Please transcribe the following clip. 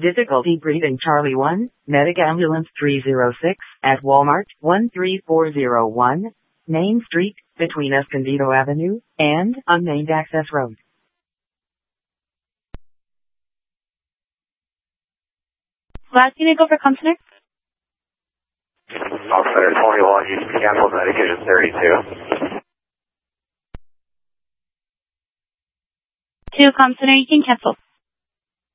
Difficulty breathing Charlie 1, Medic Ambulance 306, at Walmart 13401, Main Street, between Escondido Avenue and Unnamed Access Road. Last unit, go for Compton. Officer 21, you can cancel medication 32. To Compton, you can cancel.